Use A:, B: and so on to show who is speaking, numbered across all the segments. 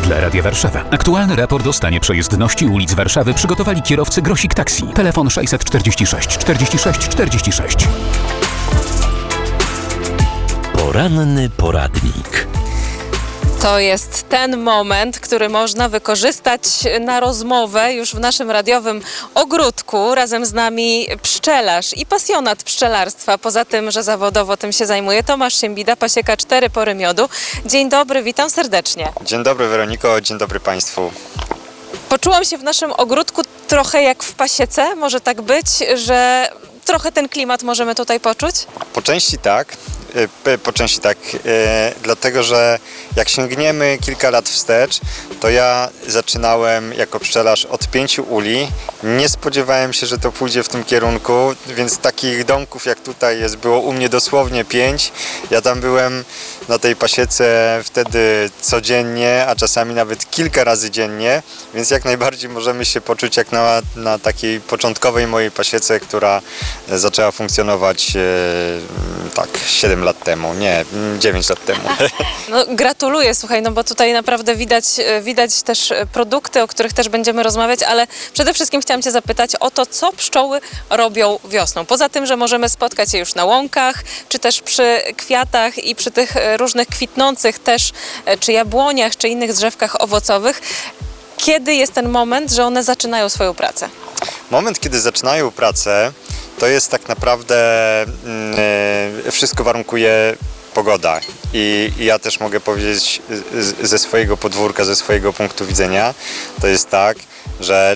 A: Dla Radia Warszawa. Aktualny raport o stanie przejezdności ulic Warszawy przygotowali kierowcy Grosik Taxi. Telefon 646 46 46.
B: Poranny poradnik.
C: To jest ten moment, który można wykorzystać na rozmowę już w naszym radiowym ogródku. Razem z nami pszczelarz i pasjonat pszczelarstwa. Poza tym, że zawodowo tym się zajmuje, Tomasz Siembida, pasieka 4 pory miodu. Dzień dobry, witam serdecznie.
D: Dzień dobry Weroniko, dzień dobry Państwu.
C: Poczułam się w naszym ogródku trochę jak w pasiece. Może tak być, że trochę ten klimat możemy tutaj poczuć?
D: Po części tak, dlatego że jak sięgniemy kilka lat wstecz, to ja zaczynałem jako pszczelarz od 5 uli. Nie spodziewałem się, że to pójdzie w tym kierunku, więc takich domków jak tutaj jest było u mnie dosłownie 5. Ja tam byłem na tej pasiece wtedy codziennie, a czasami nawet kilka razy dziennie, więc jak najbardziej możemy się poczuć jak na takiej początkowej mojej pasiece, która zaczęła funkcjonować tak 7 lat temu, nie, 9 lat temu.
C: No, gratuluję, słuchaj, no bo tutaj naprawdę widać też produkty, o których też będziemy rozmawiać, ale przede wszystkim chciałam Cię zapytać o to, co pszczoły robią wiosną. Poza tym, że możemy spotkać je już na łąkach, czy też przy kwiatach i przy tych różnych kwitnących też, czy jabłoniach, czy innych drzewkach owocowych. Kiedy jest ten moment, że one zaczynają swoją pracę?
D: Moment, kiedy zaczynają pracę, to jest tak naprawdę wszystko warunkuje pogoda. I ja też mogę powiedzieć ze swojego podwórka, ze swojego punktu widzenia, to jest tak, że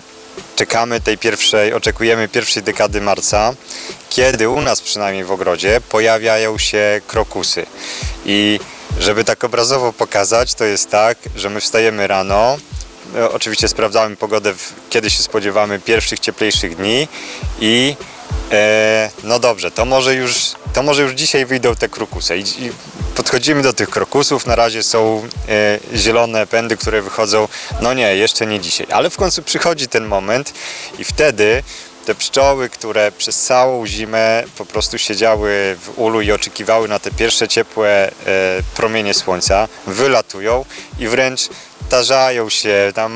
D: oczekujemy pierwszej dekady marca, kiedy u nas przynajmniej w ogrodzie pojawiają się krokusy. I żeby tak obrazowo pokazać, to jest tak, że my wstajemy rano, oczywiście sprawdzamy pogodę, kiedy się spodziewamy pierwszych cieplejszych dni i no dobrze, to może już dzisiaj wyjdą te krokusy i podchodzimy do tych krokusów, na razie są zielone pędy, które wychodzą, no nie, jeszcze nie dzisiaj, ale w końcu przychodzi ten moment i wtedy te pszczoły, które przez całą zimę po prostu siedziały w ulu i oczekiwały na te pierwsze ciepłe promienie słońca, wylatują i wręcz tarzają się tam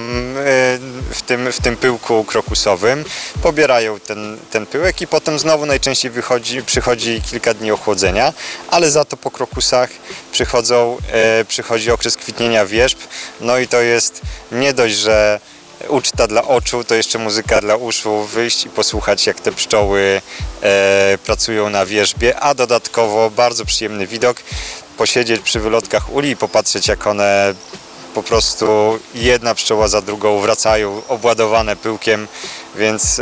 D: w tym pyłku krokusowym, pobierają ten pyłek i potem znowu najczęściej przychodzi kilka dni ochłodzenia, ale za to po krokusach przychodzi okres kwitnienia wierzb, no i to jest nie dość, że uczta dla oczu, to jeszcze muzyka dla uszu, wyjść i posłuchać, jak te pszczoły pracują na wierzbie, a dodatkowo bardzo przyjemny widok, posiedzieć przy wylotkach uli i popatrzeć, jak one po prostu jedna pszczoła za drugą wracają obładowane pyłkiem, więc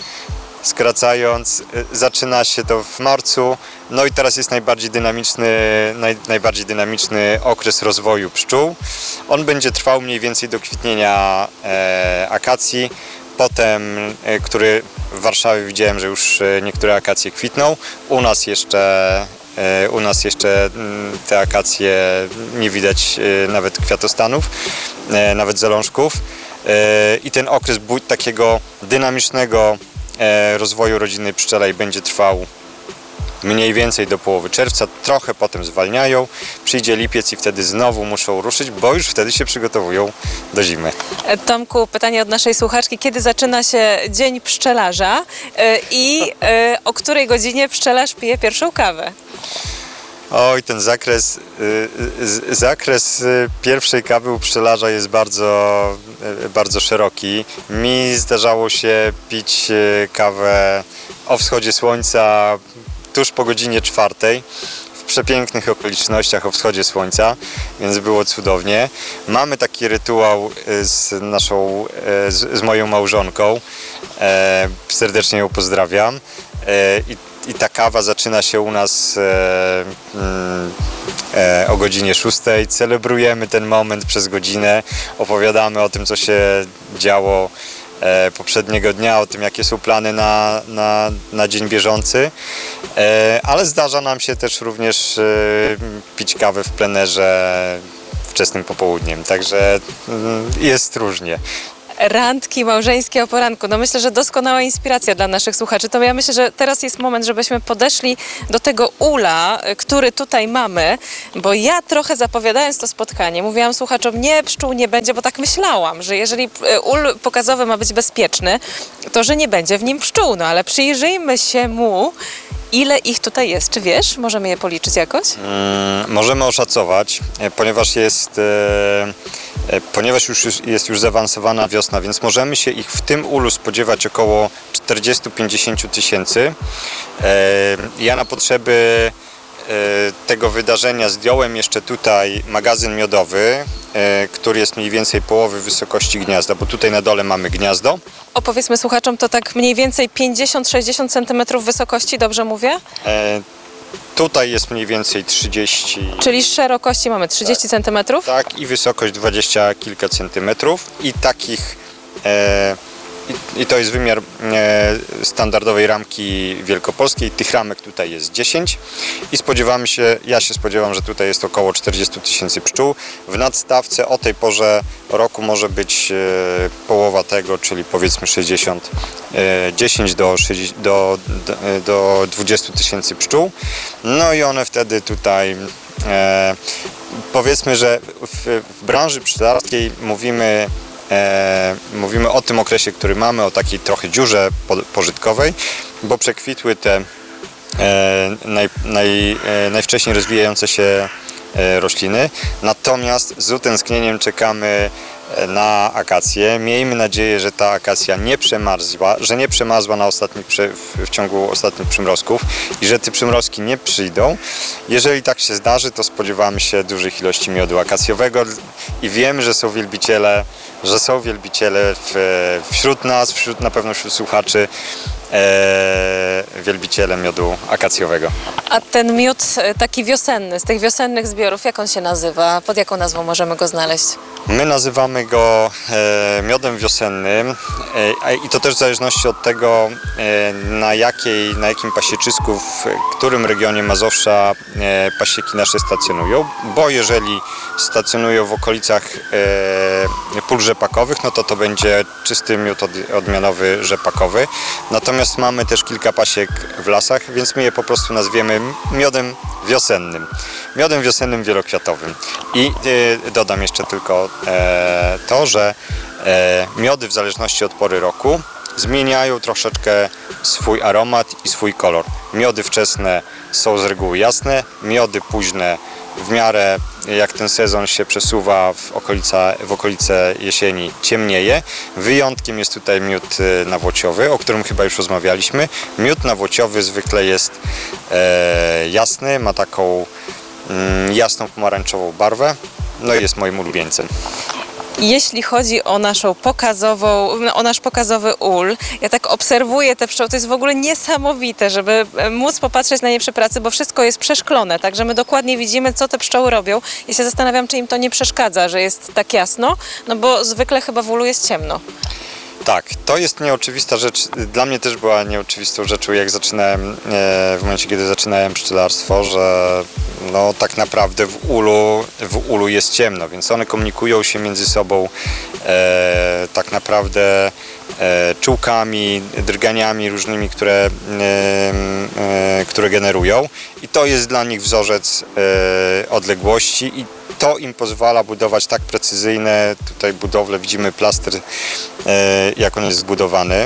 D: skracając, zaczyna się to w marcu, no i teraz jest najbardziej dynamiczny okres rozwoju pszczół. On będzie trwał mniej więcej do kwitnienia akacji, potem, który w Warszawie widziałem, że już niektóre akacje kwitną, u nas jeszcze te akacje nie widać nawet kwiatostanów, nawet zalążków i ten okres takiego dynamicznego rozwoju rodziny pszczelej będzie trwał mniej więcej do połowy czerwca, trochę potem zwalniają, przyjdzie lipiec i wtedy znowu muszą ruszyć, bo już wtedy się przygotowują do zimy.
C: Tomku, pytanie od naszej słuchaczki, kiedy zaczyna się dzień pszczelarza i o której godzinie pszczelarz pije pierwszą kawę?
D: Oj, ten zakres pierwszej kawy u pszczelarza jest bardzo, bardzo szeroki. Mi zdarzało się pić kawę o wschodzie słońca tuż po godzinie 4, w przepięknych okolicznościach o wschodzie słońca, więc było cudownie. Mamy taki rytuał z moją małżonką, serdecznie ją pozdrawiam. I ta kawa zaczyna się u nas o godzinie 6. Celebrujemy ten moment przez godzinę, opowiadamy o tym, co się działo poprzedniego dnia, o tym, jakie są plany na dzień bieżący, ale zdarza nam się też również pić kawę w plenerze wczesnym popołudniem, także jest różnie.
C: Randki małżeńskie o poranku. No myślę, że doskonała inspiracja dla naszych słuchaczy. To ja myślę, że teraz jest moment, żebyśmy podeszli do tego ula, który tutaj mamy, bo ja trochę zapowiadając to spotkanie, mówiłam słuchaczom, nie, pszczół nie będzie, bo tak myślałam, że jeżeli ul pokazowy ma być bezpieczny, to że nie będzie w nim pszczół. No ale przyjrzyjmy się mu, ile ich tutaj jest. Czy wiesz? Możemy je policzyć jakoś?
D: Możemy oszacować, ponieważ jest już zaawansowana wiosna, więc możemy się ich w tym ulu spodziewać około 40-50 tysięcy. Ja na potrzeby tego wydarzenia zdjąłem jeszcze tutaj magazyn miodowy, który jest mniej więcej połowy wysokości gniazda, bo tutaj na dole mamy gniazdo.
C: Opowiedzmy słuchaczom, to tak mniej więcej 50-60 cm wysokości, dobrze mówię?
D: Tutaj jest mniej więcej 30.
C: Czyli szerokości mamy 30 cm.
D: Tak, i wysokość 20 kilka centymetrów i takich i to jest wymiar standardowej ramki wielkopolskiej. Tych ramek tutaj jest 10 i ja się spodziewam, że tutaj jest około 40 tysięcy pszczół. W nadstawce o tej porze roku może być połowa tego, czyli powiedzmy 60, 10 do 20 tysięcy pszczół. No i one wtedy tutaj powiedzmy, że w branży pszczelarskiej mówimy o tym okresie, który mamy, o takiej trochę dziurze pożytkowej, bo przekwitły te najwcześniej rozwijające się rośliny. Natomiast z utęsknieniem czekamy na akację. Miejmy nadzieję, że ta akacja nie przemarzła, w ciągu ostatnich przymrozków i że te przymrozki nie przyjdą. Jeżeli tak się zdarzy, to spodziewamy się dużych ilości miodu akacjowego i wiemy, że są wielbiciele wśród nas, na pewno wśród słuchaczy, wielbiciele miodu akacjowego.
C: A ten miód taki wiosenny, z tych wiosennych zbiorów, jak on się nazywa? Pod jaką nazwą możemy go znaleźć?
D: My nazywamy go miodem wiosennym i to też w zależności od tego, na jakim pasieczysku, w którym regionie Mazowsza pasieki nasze stacjonują, bo jeżeli stacjonują w okolicach pól rzepakowych, no to będzie czysty miód odmianowy rzepakowy. Natomiast mamy też kilka pasiek w lasach, więc my je po prostu nazwiemy miodem wiosennym wielokwiatowym. I dodam jeszcze tylko to, że miody w zależności od pory roku zmieniają troszeczkę swój aromat i swój kolor. Miody wczesne są z reguły jasne, miody późne w miarę jak ten sezon się przesuwa w okolice jesieni, ciemnieje. Wyjątkiem jest tutaj miód nawłociowy, o którym chyba już rozmawialiśmy. Miód nawłociowy zwykle jest jasny, ma taką jasną pomarańczową barwę, no i jest moim ulubieńcem.
C: Jeśli chodzi o nasz pokazowy ul, ja tak obserwuję te pszczoły, to jest w ogóle niesamowite, żeby móc popatrzeć na nie przy pracy, bo wszystko jest przeszklone, także my dokładnie widzimy, co te pszczoły robią. Ja się zastanawiam, czy im to nie przeszkadza, że jest tak jasno, no bo zwykle chyba w ulu jest ciemno.
D: Tak, to jest nieoczywista rzecz. Dla mnie też była nieoczywistą rzeczą, jak zaczynałem, w momencie, kiedy zaczynałem pszczelarstwo, że no tak naprawdę w ulu jest ciemno, więc one komunikują się między sobą tak naprawdę czułkami, drganiami różnymi, które generują i to jest dla nich wzorzec odległości i to im pozwala budować tak precyzyjne tutaj budowle. Widzimy plaster, jak on jest zbudowany.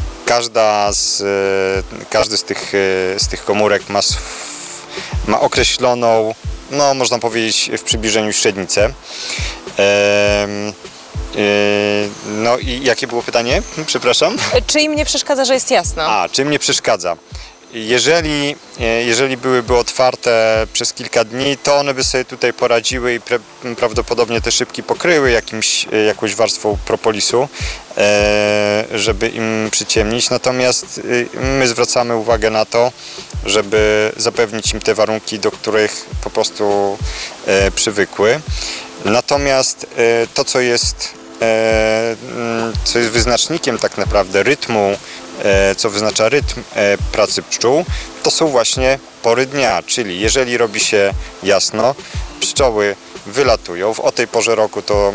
D: Każdy z tych komórek ma określoną, no można powiedzieć w przybliżeniu średnicę. No i jakie było pytanie? Przepraszam.
C: Czy im nie przeszkadza, że jest jasno?
D: Czym nie przeszkadza? Jeżeli byłyby otwarte przez kilka dni, to one by sobie tutaj poradziły i prawdopodobnie te szybki pokryły jakąś warstwą propolisu, żeby im przyciemnić. Natomiast my zwracamy uwagę na to, żeby zapewnić im te warunki, do których po prostu przywykły. Natomiast to, co jest wyznacznikiem tak naprawdę rytmu, co wyznacza rytm pracy pszczół, to są właśnie pory dnia, czyli jeżeli robi się jasno, pszczoły wylatują. O tej porze roku to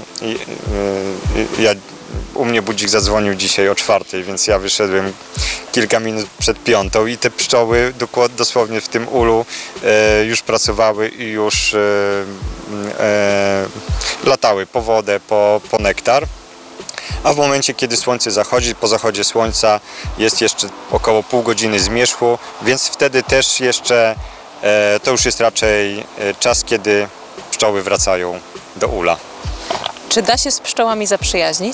D: u mnie budzik zadzwonił dzisiaj o 4:00, więc ja wyszedłem kilka minut przed 5:00 i te pszczoły dosłownie w tym ulu już pracowały i już latały po wodę, po nektar. A w momencie, kiedy słońce zachodzi, po zachodzie słońca jest jeszcze około pół godziny zmierzchu, więc wtedy też jeszcze to już jest raczej czas, kiedy pszczoły wracają do ula.
C: Czy da się z pszczołami zaprzyjaźnić?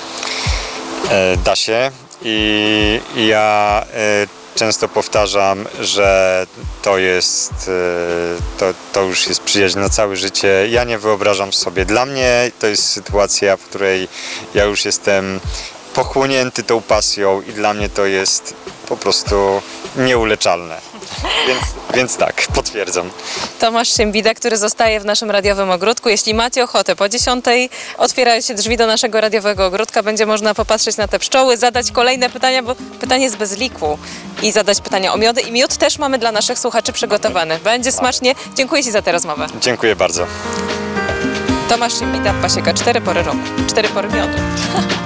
D: Da się i ja często powtarzam, że to jest, to już jest przyjaźń na całe życie. Ja nie wyobrażam sobie. Dla mnie to jest sytuacja, w której ja już jestem pochłonięty tą pasją i dla mnie to jest po prostu nieuleczalne. Więc tak, potwierdzam.
C: Tomasz Siembida, który zostaje w naszym radiowym ogródku. Jeśli macie ochotę, po 10:00 otwierają się drzwi do naszego radiowego ogródka. Będzie można popatrzeć na te pszczoły, zadać kolejne pytania, bo pytanie jest bez liku. I zadać pytania o miody. I miód też mamy dla naszych słuchaczy przygotowany. Będzie smacznie. Dziękuję Ci za tę rozmowę.
D: Dziękuję bardzo.
C: Tomasz Siembida, Pasieka, 4 pory roku. 4 pory miodu.